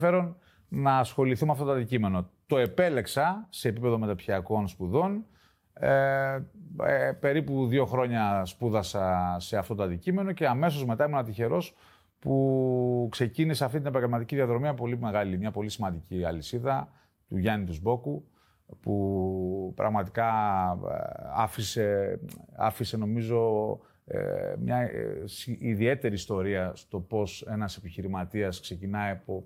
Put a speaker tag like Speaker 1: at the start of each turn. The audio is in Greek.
Speaker 1: ενδιαφέρον να ασχοληθώ με αυτό το αντικείμενο. Το επέλεξα σε επίπεδο μεταπτυχιακών σπουδών. Περίπου 2 χρόνια σπούδασα σε αυτό το αντικείμενο και αμέσως μετά ήμουν τυχερός που ξεκίνησα αυτή την επαγγελματική διαδρομή μια πολύ σημαντική αλυσίδα του Γιάννη του Σμπόκου, που πραγματικά άφησε νομίζω μια ιδιαίτερη ιστορία στο πώς ένας επιχειρηματίας ξεκινάει από